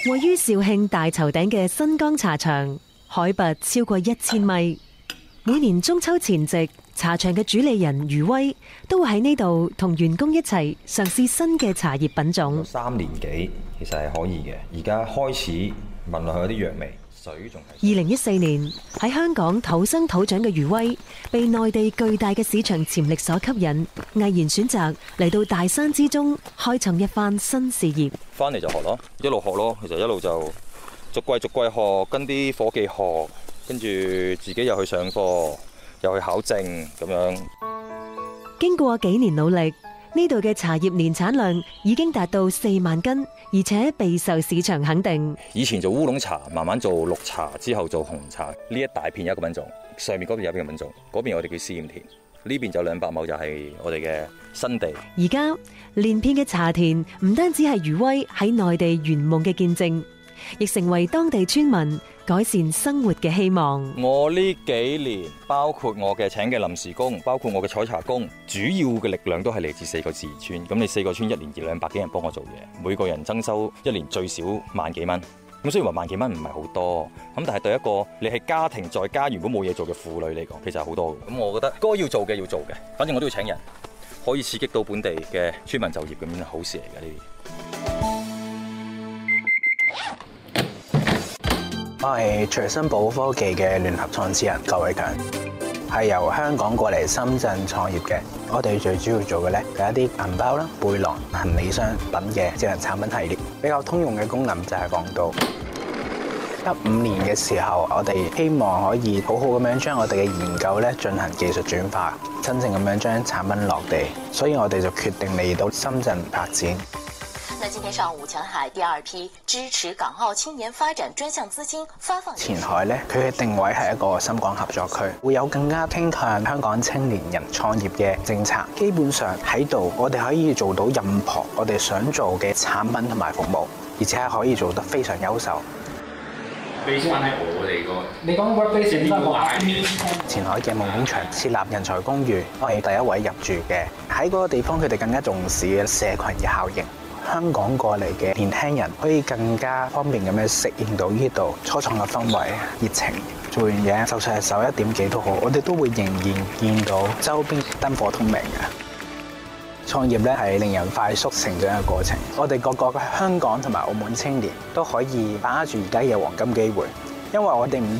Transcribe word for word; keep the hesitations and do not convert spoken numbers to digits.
位於肇慶大頭頂嘅新江茶場，海拔超過一千米。每年中秋前夕，茶場嘅主理人余威都會喺呢度同員工一齊嘗試新嘅茶葉品種。 三年幾其實係可以嘅，而家開始聞落去有啲藥味，水仲係。 二零一四年喺香港土生土長嘅余威，被內地巨大嘅市場潛力所吸引，毅然選擇嚟到大山之中開創一番新事業。 翻嚟就學咯，一路學咯，其實一路就逐季逐季學，跟啲伙計學，跟住自己又去上課，又去考證咁樣。 經過幾年努力，呢度嘅茶葉年產量已經達到四萬斤，而且備受市場肯定。 以前做烏龍茶，慢慢做綠茶，之後做紅茶。呢一大片有一個品種，上面嗰邊有一個品種，嗰邊我哋叫試驗田，呢邊就兩百畝就係我哋嘅新地。 而家連片嘅茶田唔單止係余威喺內地圓夢嘅見證，亦成為當地村民改善生活嘅希望。 我呢幾年，包括我嘅請嘅臨時工，包括我嘅採茶工，主要嘅力量都係嚟自四個自然村。咁你四個村一年二兩百幾人幫我做嘢，每個人增收一年最少萬幾蚊。咁雖然話萬幾蚊唔係好多，咁但係對一個你係家庭在家如果冇嘢做嘅婦女嚟講，其實係好多。咁我覺得該要做嘅要做嘅，反正我都要請人，可以刺激到本地嘅村民就業，咁樣好事嚟嘅呢啲。 我係隨身寶科技嘅聯合創始人郭偉強，係由香港過嚟深圳創業嘅。我哋最主要做嘅咧係一啲銀包啦、背囊、行李箱等嘅智能產品系列。比較通用嘅功能就係防盜。一五年嘅時候，我哋希望可以好好咁樣將我哋嘅研究咧進行技術轉化，真正咁樣將產品落地。所以我哋就決定嚟到深圳發展。 那今天上午，前海第二批支持港澳青年發展專項資金發放。 前海咧，佢嘅定位係一個深港合作區，會有更加傾向香港青年人創業嘅政策。基本上喺度，我哋可以做到任何我哋想做嘅產品同埋服務，而且係可以做得非常優秀。 你先喺我哋個，你講 workplace 邊個話？ 前海嘅夢工場設立人才公寓，我係第一位入住嘅。喺嗰個地方，佢哋更加重視嘅社群嘅效應。香港過嚟嘅年輕人可以更加方便咁樣適應到呢度初創嘅氛圍、熱情。做完嘢，就算係十一點幾都好，我哋都會仍然見到周邊燈火通明嘅。創業咧係令人快速成長嘅過程。我哋個個嘅香港同埋澳門青年都可以把握住而家嘅黃金機會，因為我哋唔